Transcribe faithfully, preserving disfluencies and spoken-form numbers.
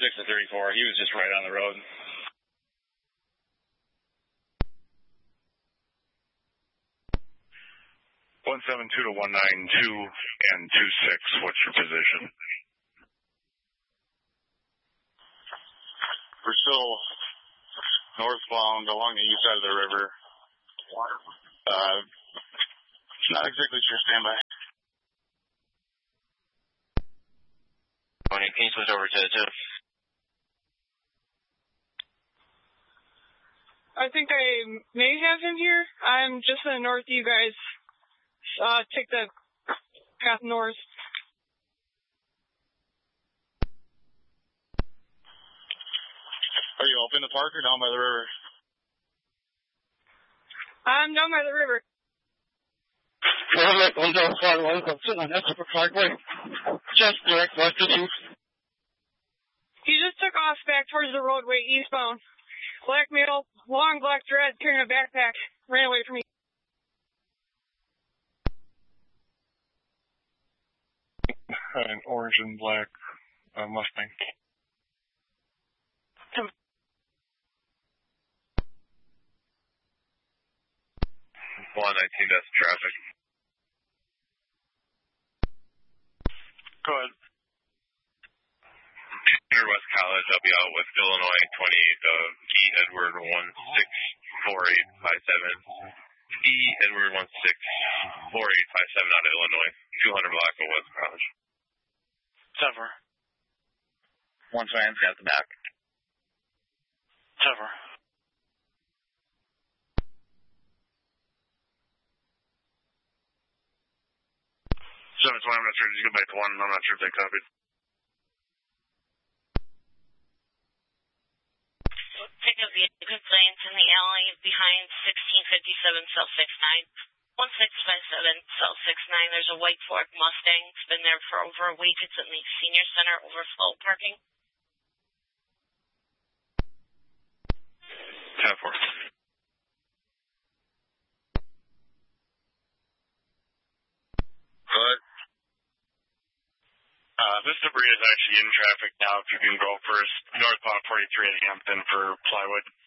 six to thirty-four. He was just right on the road. one seven two to one nine two and two six, what's your position? We're still northbound along the east side of the river. Uh, not exactly sure standby. Can you switch over to the two? I think I may have him here. I'm just in the north. You guys uh, take the path north. Are you up in the park or down by the river? I'm down by the river. I'm down by the river. I'm sitting on Essex Parkway. Just direct west of you. He just took off back towards the roadway eastbound. Black male, long black dreads, carrying a backpack. Ran away from me. An orange and black uh, Mustang. one nineteen, that's traffic. Go ahead. Peter West College, I'll be out with Illinois twenty-eight, uh, E. Edward one six four eight five seven. E. Edward one six four eight five seven out of Illinois, two hundred block of West College. Sever. One trans got the back. Sever. seven twenty, I'm not sure. Did you go back to one? I'm not sure if they copied. Pick up vehicles lanes in the alley behind sixteen fifty-seven South six nine. one six five seven South six nine. There's a white Ford Mustang. It's been there for over a week. It's in the senior center overflow parking. ten four. Good. Uh, this debris is actually in traffic now. If you can go first, northbound forty-three at Hampton for plywood.